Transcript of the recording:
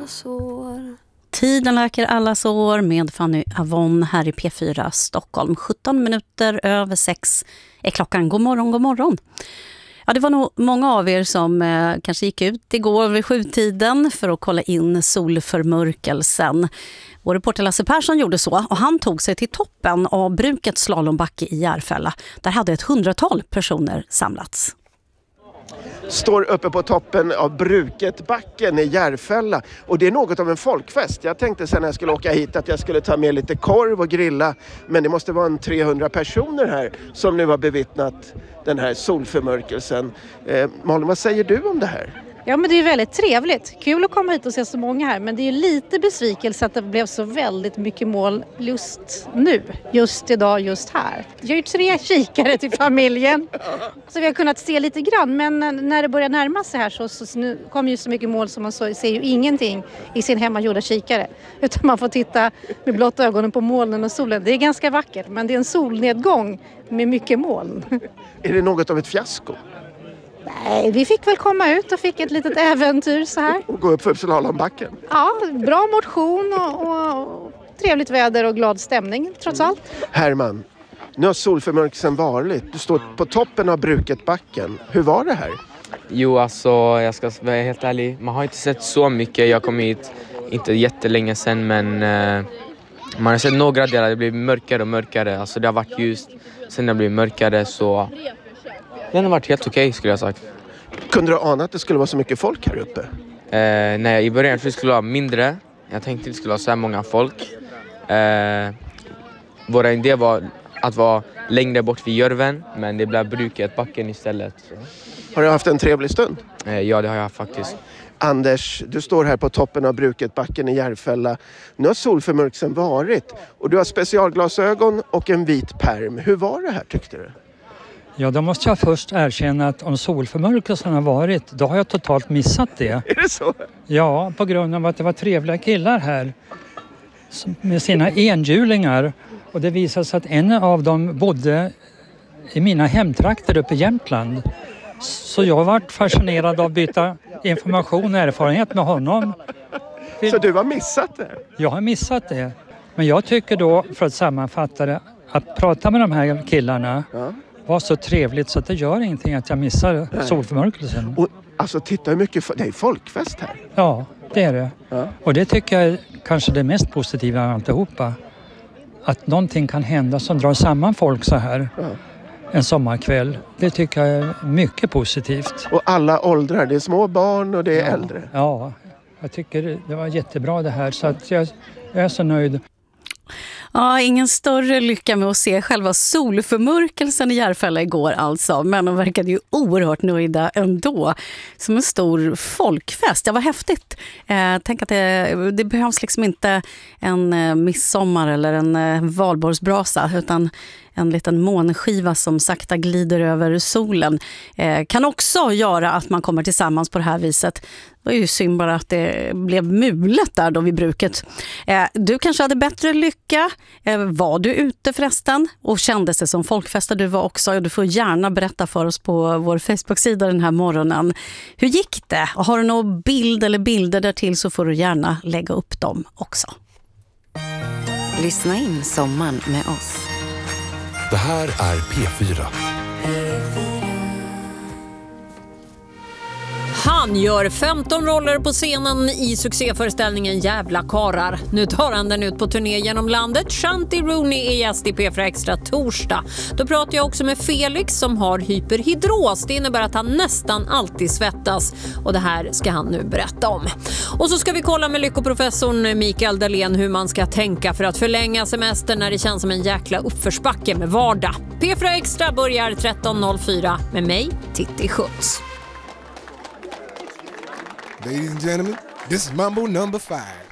sår. Tiden läker alla sår med Fanny Avon här i P4 Stockholm. 17 minuter över 6 är klockan. God morgon, god morgon. Ja, det var nog många av er som kanske gick ut igår vid 7-tiden för att kolla in solförmörkelsen. Vår reporter Lasse Persson gjorde så och han tog sig till toppen av brukets slalombacke i Järfälla. Där hade ett 100-tal personer samlats. Står uppe på toppen av Bruketbacken i Järfälla och det är något av en folkfest. Jag tänkte sen när jag skulle åka hit att jag skulle ta med lite korv och grilla, men det måste vara en 300 personer här som nu har bevittnat den här solförmörkelsen. Malin, vad säger du om det här? Ja, men det är väldigt trevligt. Kul att komma hit och se så många här. Men det är lite besvikelse att det blev så väldigt mycket mål just nu. Just idag, just här. Jag har ju 3 kikare till familjen. Så vi har kunnat se lite grann. Men när det börjar närma sig här så nu kommer ju så mycket mål som man ser ju ingenting i sin hemmagjorda kikare. Utan man får titta med blotta ögonen på molnen och solen. Det är ganska vackert, men det är en solnedgång med mycket moln. Är det något av ett fiasko? Nej, vi fick väl komma ut och fick ett litet äventyr så här. Och gå upp för slalombacken? Ja, bra motion och trevligt väder och glad stämning trots allt. Herman, nu har solförmörkelsen varit. Du står på toppen av Bruketbacken. Hur var det här? Jo, alltså jag ska vara helt ärlig. Man har inte sett så mycket. Jag kom hit inte jättelänge sedan, men man har sett några delar. Det blir mörkare och mörkare. Alltså det har varit ljust. Sen det blir mörkare så... Den har varit helt okej, skulle jag sagt. Kunde du ana att det skulle vara så mycket folk här uppe? Nej, i början skulle det vara mindre. Jag tänkte att det skulle vara så här många folk. Vår idé var att vara längre bort vid Jörven, men det blev Bruketbacken istället. Så. Har du haft en trevlig stund? Ja, det har jag faktiskt. Anders, du står här på toppen av Bruketbacken i Järfälla. Nu har solförmörkelsen varit och du har specialglasögon och en vit perm. Hur var det här, tyckte du? Ja, då måste jag först erkänna att om solförmörkelsen har varit, då har jag totalt missat det. Är det så? Ja, på grund av att det var trevliga killar här med sina enhjulingar. Och det visade sig att en av dem bodde i mina hemtrakter uppe i Jämtland. Så jag har varit fascinerad av att byta information och erfarenhet med honom. Så du har missat det? Jag har missat det. Men jag tycker då, för att sammanfatta det, att prata med de här killarna... Ja. Var så trevligt så att det gör ingenting att jag missar solförmörkelsen. Och alltså titta hur mycket, det är folkfest här. Ja, det är det. Ja. Och det tycker jag är kanske det mest positiva av alltihopa. Att någonting kan hända som drar samman folk så här en sommarkväll. Det tycker jag är mycket positivt. Och alla åldrar, det är små barn och det är äldre. Ja, jag tycker det var jättebra det här så att jag är så nöjd. Ja, ingen större lycka med att se själva solförmörkelsen i Järfälla igår alltså. Men de verkade ju oerhört nöjda ändå. Som en stor folkfest. Det var häftigt. Tänk att det behövs liksom inte en midsommar eller en valborgsbrasa utan en liten månskiva som sakta glider över solen. Kan också göra att man kommer tillsammans på det här viset. Det var ju synd bara att det blev mulet där då vid bruket. Du kanske hade bättre lycka. Var du ute förresten? Och kändes det som folkfest du var också? Du får gärna berätta för oss på vår Facebook-sida den här morgonen. Hur gick det? Och har du någon bild eller bilder där till så får du gärna lägga upp dem också. Lyssna in sommaren med oss. Det här är P4. Han gör 15 roller på scenen i succéföreställningen Jävla karar. Nu tar han den ut på turné genom landet. Shanti Rooney är gäst i P4 Extra torsdag. Då pratar jag också med Felix som har hyperhidros. Det innebär att han nästan alltid svettas. Och det här ska han nu berätta om. Och så ska vi kolla med lyckoprofessorn Mikael Dahlén hur man ska tänka för att förlänga semestern när det känns som en jäkla uppförsbacke med vardag. P4 Extra börjar 13.04 med mig, Titti Schutz. Ladies and gentlemen, this is Mambo number 5.